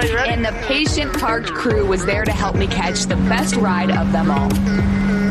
And the patient parked crew was there to help me catch the best ride of them all.